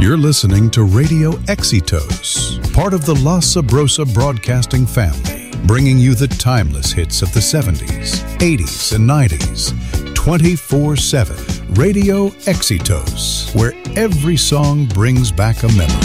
You're listening to Radio Exitos, part of the La Sabrosa Broadcasting family, bringing you the timeless hits of the 70s, 80s, and 90s, 24/7. Radio Exitos, where every song brings back a memory.